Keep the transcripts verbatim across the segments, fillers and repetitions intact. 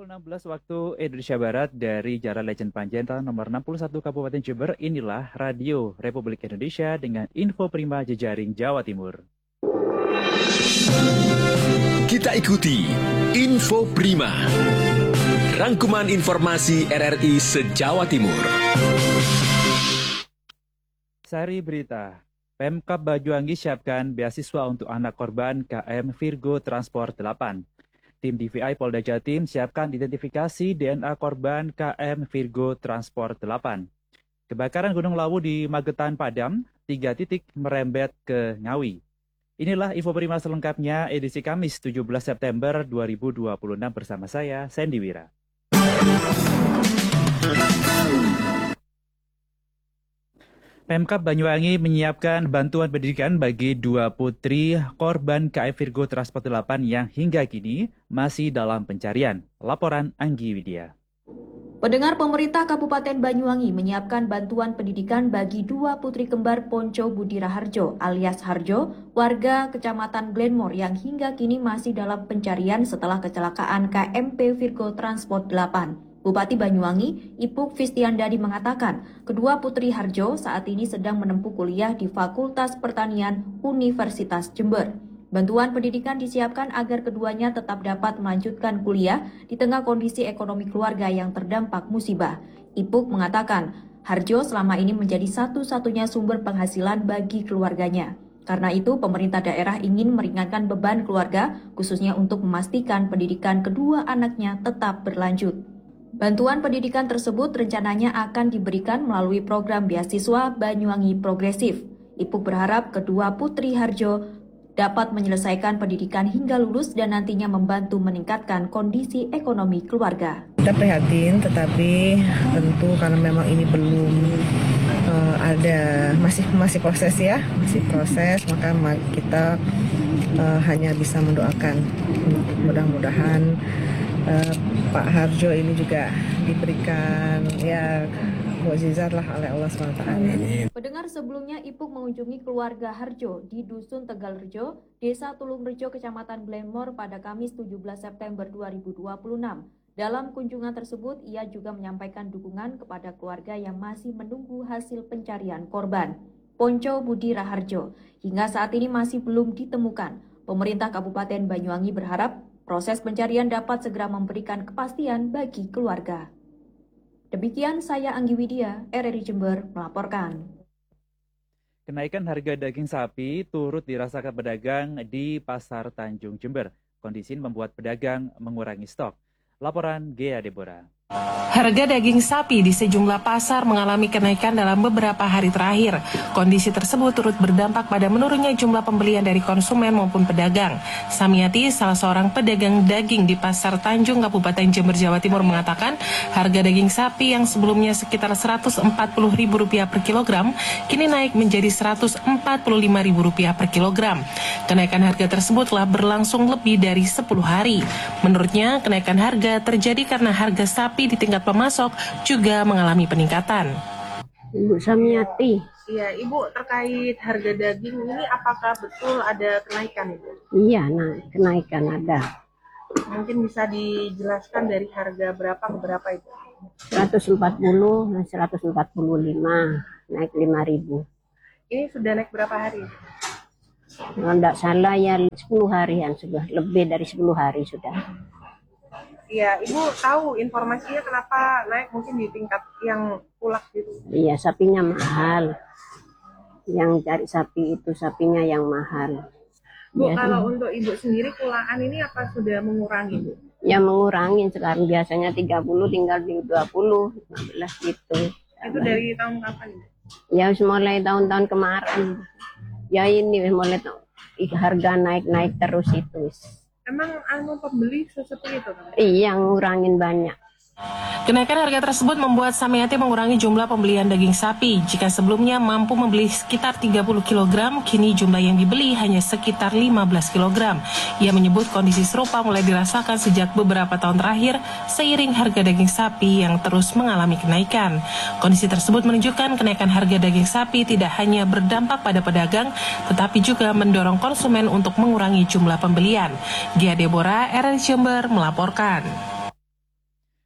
Pukul enam belas waktu Indonesia Barat dari Jalan Legend Panjaitan nomor enam puluh satu Kabupaten Jember, inilah Radio Republik Indonesia dengan info prima jejaring Jawa Timur. Kita ikuti Info Prima, rangkuman informasi R R I se-Jawa Timur. Sari berita, Pemkab Banyuwangi siapkan beasiswa untuk anak korban K M Virgo Transport delapan. Tim D V I Polda Jatim siapkan identifikasi D N A korban K M Virgo Transport delapan. Kebakaran Gunung Lawu di Magetan padam, tiga titik merembet ke Ngawi. Inilah info prima selengkapnya edisi Kamis tujuh belas September dua ribu dua puluh enam bersama saya, Sandy Wira. Pemkab Banyuwangi menyiapkan bantuan pendidikan bagi dua putri korban K M Virgo Transport delapan yang hingga kini masih dalam pencarian. Laporan Anggi Widya. Pendengar, pemerintah Kabupaten Banyuwangi menyiapkan bantuan pendidikan bagi dua putri kembar Ponco Budi Raharjo alias Harjo, warga Kecamatan Glenmore yang hingga kini masih dalam pencarian setelah kecelakaan K M P Virgo Transport delapan. Bupati Banyuwangi, Ipuk Fistiandadi mengatakan, kedua putri Harjo saat ini sedang menempuh kuliah di Fakultas Pertanian Universitas Jember. Bantuan pendidikan disiapkan agar keduanya tetap dapat melanjutkan kuliah di tengah kondisi ekonomi keluarga yang terdampak musibah. Ipuk mengatakan, Harjo selama ini menjadi satu-satunya sumber penghasilan bagi keluarganya. Karena itu, pemerintah daerah ingin meringankan beban keluarga, khususnya untuk memastikan pendidikan kedua anaknya tetap berlanjut. Bantuan pendidikan tersebut rencananya akan diberikan melalui program beasiswa Banyuwangi Progresif. Ipuk berharap kedua putri Harjo dapat menyelesaikan pendidikan hingga lulus dan nantinya membantu meningkatkan kondisi ekonomi keluarga. Kita prihatin, tetapi tentu karena memang ini belum uh, ada masih masih proses ya, masih proses, maka kita uh, hanya bisa mendoakan mudah-mudahan uh, Pak Harjo ini juga diberikan ya mukjizat lah oleh Allah subhanahu wa taala. Pendengar, sebelumnya Ipuk mengunjungi keluarga Harjo di Dusun Tegalrejo, Desa Tulungrejo, Kecamatan Glenmore pada Kamis tujuh belas September dua ribu dua puluh enam. Dalam kunjungan tersebut, ia juga menyampaikan dukungan kepada keluarga yang masih menunggu hasil pencarian korban, Ponco Budi Raharjo. Hingga saat ini masih belum ditemukan. Pemerintah Kabupaten Banyuwangi berharap proses pencarian dapat segera memberikan kepastian bagi keluarga. Demikian saya Anggi Widya, R R I Jember melaporkan. Kenaikan harga daging sapi turut dirasakan pedagang di Pasar Tanjung Jember. Kondisi ini membuat pedagang mengurangi stok. Laporan Gea Deborah. Harga daging sapi di sejumlah pasar mengalami kenaikan dalam beberapa hari terakhir. Kondisi tersebut turut berdampak pada menurunnya jumlah pembelian dari konsumen maupun pedagang. Samiati, salah seorang pedagang daging di Pasar Tanjung, Kabupaten Jember, Jawa Timur mengatakan, harga daging sapi yang sebelumnya sekitar seratus empat puluh ribu rupiah per kilogram, kini naik menjadi seratus empat puluh lima ribu rupiah per kilogram. Kenaikan harga tersebut telah berlangsung lebih dari sepuluh hari. Menurutnya, kenaikan harga terjadi karena harga sapi di tingkat pemasok juga mengalami peningkatan. Ibu Samiati. Iya, Ibu, terkait harga daging ini apakah betul ada kenaikan, Ibu? Iya, nah, kenaikan ada. Mungkin bisa dijelaskan dari harga berapa ke berapa, Ibu? seratus empat puluh, nah seratus empat puluh lima, naik lima ribu. Ini sudah naik berapa hari? Kalau tidak salah ya sepuluh harian sudah, lebih dari sepuluh hari sudah. Iya, Ibu tahu informasinya kenapa naik mungkin di tingkat yang ulak gitu? Iya, sapinya mahal. Yang cari sapi itu sapinya yang mahal. Bu, ya, kalau untuk Ibu sendiri pulaan ini apa sudah mengurangi, Bu? Ya mengurangi, sekarang biasanya tiga puluh tinggal di dua puluh, lima belas gitu. Itu dari tahun kapan, Ibu? Ya mulai tahun-tahun kemarin. Ya ini mulai harga naik-naik terus itu. Emang anu pembeli seperti itu kan? Iya, ngurangin banyak. Kenaikan harga tersebut membuat Samiati mengurangi jumlah pembelian daging sapi. Jika sebelumnya mampu membeli sekitar tiga puluh kilogram, kini jumlah yang dibeli hanya sekitar lima belas kilogram. Ia menyebut kondisi serupa mulai dirasakan sejak beberapa tahun terakhir seiring harga daging sapi yang terus mengalami kenaikan. Kondisi tersebut menunjukkan kenaikan harga daging sapi tidak hanya berdampak pada pedagang, tetapi juga mendorong konsumen untuk mengurangi jumlah pembelian. Gia Deborah, R R I Jember melaporkan.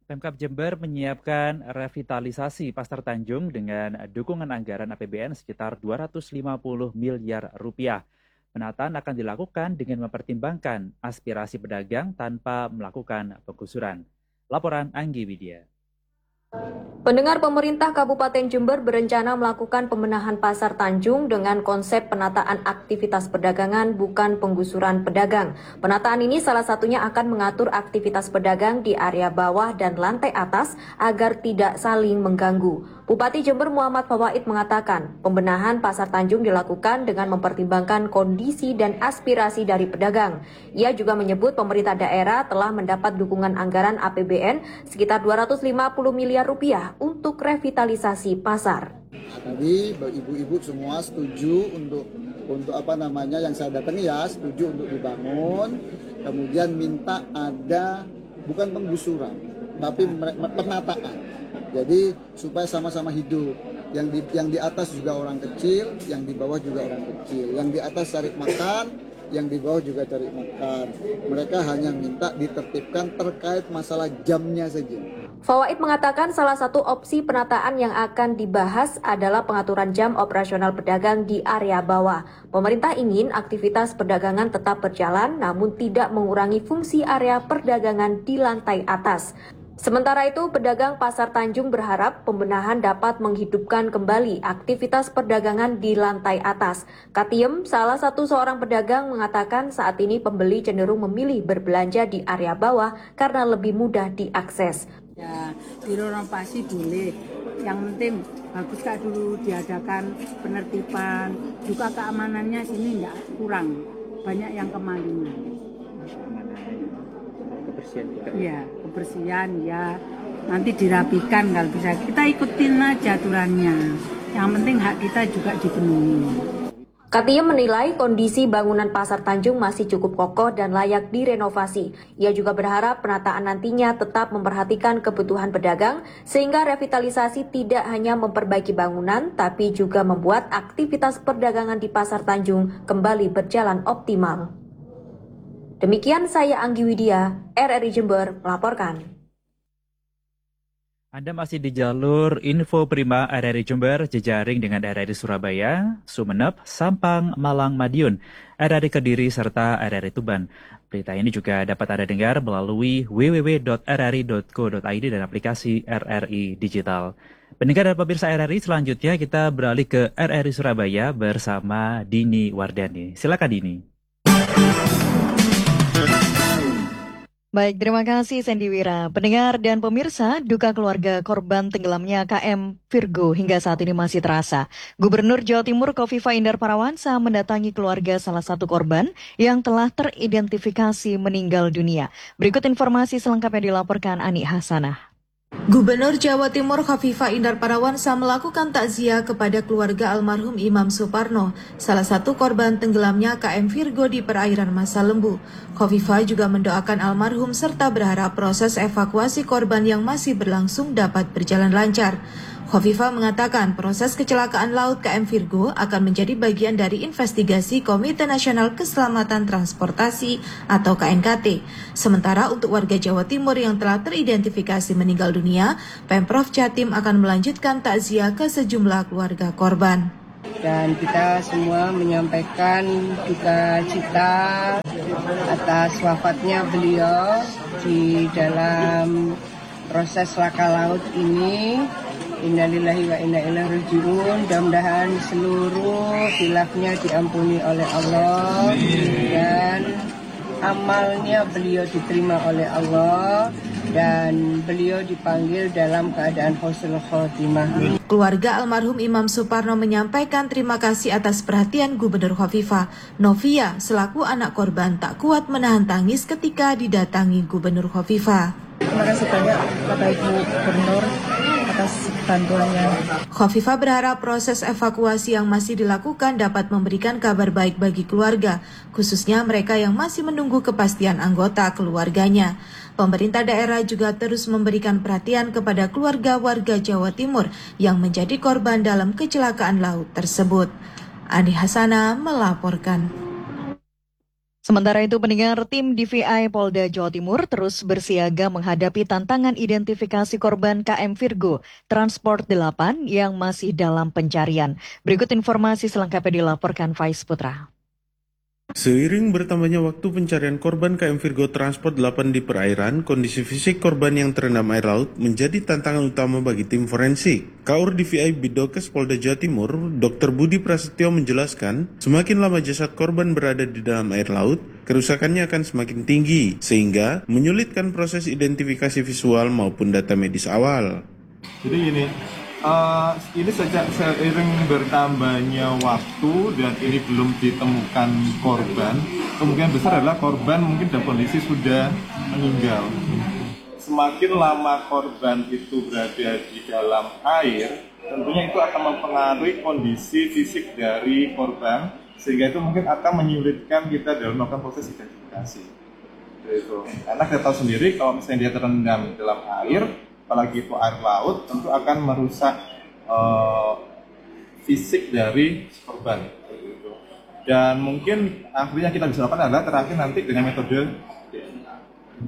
Pemkab Jember menyiapkan revitalisasi Pasar Tanjung dengan dukungan anggaran A P B N sekitar dua ratus lima puluh miliar rupiah. Penataan akan dilakukan dengan mempertimbangkan aspirasi pedagang tanpa melakukan penggusuran. Laporan Anggi Widya. Pendengar, pemerintah Kabupaten Jember berencana melakukan pembenahan Pasar Tanjung dengan konsep penataan aktivitas perdagangan bukan penggusuran pedagang. Penataan ini salah satunya akan mengatur aktivitas pedagang di area bawah dan lantai atas agar tidak saling mengganggu. Bupati Jember Muhammad Fawaid mengatakan pembenahan Pasar Tanjung dilakukan dengan mempertimbangkan kondisi dan aspirasi dari pedagang. Ia juga menyebut pemerintah daerah telah mendapat dukungan anggaran A P B N sekitar dua ratus lima puluh miliar rupiah untuk revitalisasi pasar. Tadi ibu-ibu semua setuju untuk untuk apa namanya yang saya datangi ya setuju untuk dibangun, kemudian minta ada bukan penggusuran tapi penataan. Jadi supaya sama-sama hidup. Yang di yang di atas juga orang kecil, yang di bawah juga orang kecil. Yang di atas cari makan, yang di bawah juga cari makan. Mereka hanya minta ditertibkan terkait masalah jamnya saja. Fawaid mengatakan salah satu opsi penataan yang akan dibahas adalah pengaturan jam operasional pedagang di area bawah. Pemerintah ingin aktivitas perdagangan tetap berjalan namun tidak mengurangi fungsi area perdagangan di lantai atas. Sementara itu, pedagang Pasar Tanjung berharap pembenahan dapat menghidupkan kembali aktivitas perdagangan di lantai atas. Katiem, salah satu seorang pedagang, mengatakan saat ini pembeli cenderung memilih berbelanja di area bawah karena lebih mudah diakses. Ya, direnovasi boleh. Yang penting bagus kak dulu diadakan penertiban, juga keamanannya sini nggak kurang, banyak yang kemalingan. Kebersihan juga. Iya, kebersihan ya. Nanti dirapikan kalau bisa. Kita ikutin aja aturannya. Yang penting hak kita juga dipenuhi. Katiem menilai kondisi bangunan Pasar Tanjung masih cukup kokoh dan layak direnovasi. Ia juga berharap penataan nantinya tetap memperhatikan kebutuhan pedagang sehingga revitalisasi tidak hanya memperbaiki bangunan tapi juga membuat aktivitas perdagangan di Pasar Tanjung kembali berjalan optimal. Demikian saya Anggi Widya, R R I Jember melaporkan. Anda masih di jalur Info Prima R R I Jember, jejaring dengan R R I Surabaya, Sumeneb, Sampang, Malang, Madiun, R R I Kediri, serta R R I Tuban. Berita ini juga dapat Anda dengar melalui w w w dot r r i dot co dot i d dan aplikasi R R I Digital. Pendengar dan pemirsa R R I, selanjutnya kita beralih ke R R I Surabaya bersama Dini Wardani. Silakan Dini. Baik, terima kasih Sandy Wira. Pendengar dan pemirsa, duka keluarga korban tenggelamnya K M Virgo hingga saat ini masih terasa. Gubernur Jawa Timur Kofifa Indar Parawansa mendatangi keluarga salah satu korban yang telah teridentifikasi meninggal dunia. Berikut informasi selengkapnya dilaporkan Ani Hasanah. Gubernur Jawa Timur Kofifa Indar Parawansa melakukan takziah kepada keluarga almarhum Imam Suparno, salah satu korban tenggelamnya K M Virgo di perairan Masa Lembu. Kofifa juga mendoakan almarhum serta berharap proses evakuasi korban yang masih berlangsung dapat berjalan lancar. Kofifa mengatakan proses kecelakaan laut K M Virgo akan menjadi bagian dari investigasi Komite Nasional Keselamatan Transportasi atau K N K T. Sementara untuk warga Jawa Timur yang telah teridentifikasi meninggal dunia, Pemprov Jatim akan melanjutkan takziah ke sejumlah keluarga korban. Dan kita semua menyampaikan duka cita atas wafatnya beliau di dalam proses laka laut ini. Innalillahi wa inna ilaihi raji'un. Mudah-mudahan seluruh khilafnya diampuni oleh Allah dan amalnya beliau diterima oleh Allah dan beliau dipanggil dalam keadaan husnul khotimah. Keluarga almarhum Imam Suparno menyampaikan terima kasih atas perhatian Gubernur Kofifa. Novia selaku anak korban tak kuat menahan tangis ketika didatangi Gubernur Kofifa. Terima kasih banyak Bapak Ibu Gubernur atas bantuannya. Kofifa berharap proses evakuasi yang masih dilakukan dapat memberikan kabar baik bagi keluarga, khususnya mereka yang masih menunggu kepastian anggota keluarganya. Pemerintah daerah juga terus memberikan perhatian kepada keluarga warga Jawa Timur yang menjadi korban dalam kecelakaan laut tersebut. Ani Hasanah melaporkan. Sementara itu, pendengar, tim D V I Polda Jawa Timur terus bersiaga menghadapi tantangan identifikasi korban K M Virgo Transport delapan yang masih dalam pencarian. Berikut informasi selengkapnya dilaporkan Faiz Putra. Seiring bertambahnya waktu pencarian korban K M Virgo Transport delapan di perairan, kondisi fisik korban yang terendam air laut menjadi tantangan utama bagi tim forensik. Kaur D V I Bidokes Polda Jawa Timur, Dokter Budi Prasetyo menjelaskan, semakin lama jasad korban berada di dalam air laut, kerusakannya akan semakin tinggi, sehingga menyulitkan proses identifikasi visual maupun data medis awal. Jadi gini, Uh, ini sejak seiring bertambahnya waktu dan ini belum ditemukan korban, kemungkinan besar adalah korban mungkin dalam kondisi sudah meninggal. Semakin lama korban itu berada di dalam air, tentunya itu akan mempengaruhi kondisi fisik dari korban, sehingga itu mungkin akan menyulitkan kita dalam melakukan proses identifikasi. Itu. Karena kita tahu sendiri kalau misalnya dia terendam dalam air, apalagi itu air laut, tentu akan merusak uh, fisik dari korban. Dan mungkin akhirnya kita bisa lakukan adalah terakhir nanti dengan metode D N A.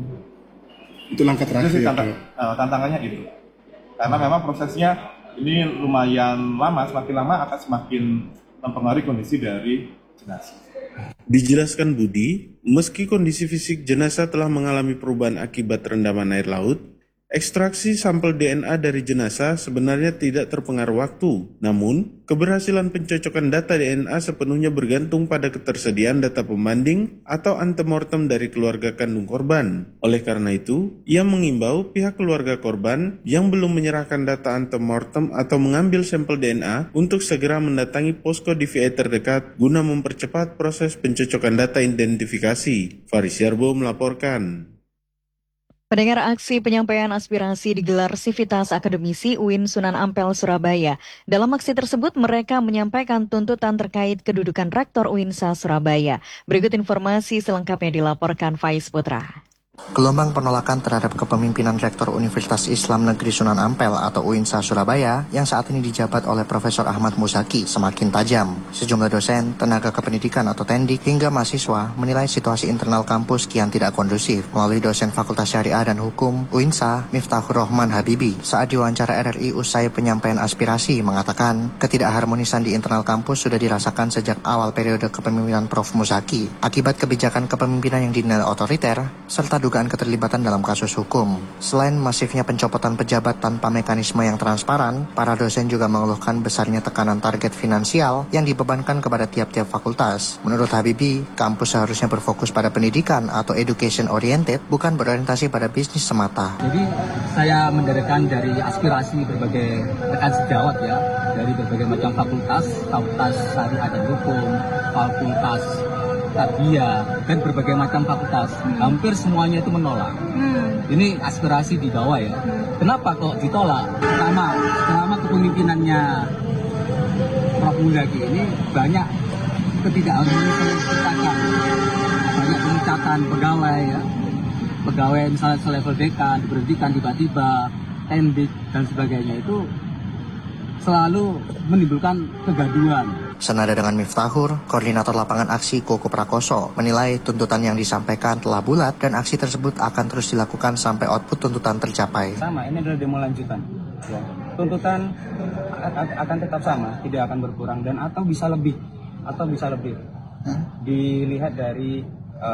Itu langkah terakhir itu sih, ya, tantang, uh, tantangannya itu. Karena memang prosesnya ini lumayan lama, semakin lama akan semakin mempengaruhi kondisi dari jenazah. Dijelaskan Budi, meski kondisi fisik jenazah telah mengalami perubahan akibat rendaman air laut, ekstraksi sampel D N A dari jenazah sebenarnya tidak terpengaruh waktu. Namun, keberhasilan pencocokan data D N A sepenuhnya bergantung pada ketersediaan data pembanding atau antemortem dari keluarga kandung korban. Oleh karena itu, ia mengimbau pihak keluarga korban yang belum menyerahkan data antemortem atau mengambil sampel D N A untuk segera mendatangi posko D V I terdekat guna mempercepat proses pencocokan data identifikasi. Faris Yarbo melaporkan. Pendengar, aksi penyampaian aspirasi digelar Sivitas Akademisi U I N Sunan Ampel, Surabaya. Dalam aksi tersebut, mereka menyampaikan tuntutan terkait kedudukan Rektor U I N S A Surabaya. Berikut informasi selengkapnya dilaporkan Faiz Putra. Gelombang penolakan terhadap kepemimpinan Rektor Universitas Islam Negeri Sunan Ampel atau U I N S A Surabaya yang saat ini dijabat oleh Profesor Ahmad Muzaki semakin tajam. Sejumlah dosen, tenaga kependidikan atau tendik, hingga mahasiswa menilai situasi internal kampus kian tidak kondusif. Melalui dosen Fakultas Syariah dan Hukum U I N S A, Miftahur Rahman Habibi, saat diwawancara R R I usai penyampaian aspirasi mengatakan ketidakharmonisan di internal kampus sudah dirasakan sejak awal periode kepemimpinan Profesor Muzaki akibat kebijakan kepemimpinan yang dinilai otoriter serta dugaan keterlibatan dalam kasus hukum. Selain masifnya pencopotan pejabat tanpa mekanisme yang transparan, para dosen juga mengeluhkan besarnya tekanan target finansial yang dibebankan kepada tiap-tiap fakultas. Menurut Habibi, kampus seharusnya berfokus pada pendidikan atau education oriented, bukan berorientasi pada bisnis semata. Jadi saya mendirikan dari aspirasi berbagai rekan sejawat ya, dari berbagai macam fakultas, fakultas syariah dan hukum, fakultas tarbiyah, dan berbagai macam fakultas. Hmm. Hampir semuanya itu menolak. Hmm. Ini aspirasi di bawah ya. Hmm. Kenapa kok ditolak? Pertama, selama kepemimpinannya Prof Muzaki ini banyak ketidakharmonisan yang banyak pemecatan pegawai ya. Pegawai misalnya selevel dekan diberhentikan tiba-tiba, tendik dan sebagainya itu selalu menimbulkan kegaduhan. Senada dengan Miftahur, koordinator lapangan aksi Koko Prakoso menilai tuntutan yang disampaikan telah bulat dan aksi tersebut akan terus dilakukan sampai output tuntutan tercapai. Sama, ini adalah demo lanjutan. Ya. Tuntutan akan tetap sama, tidak akan berkurang dan atau bisa lebih, atau bisa lebih. Hmm? Dilihat dari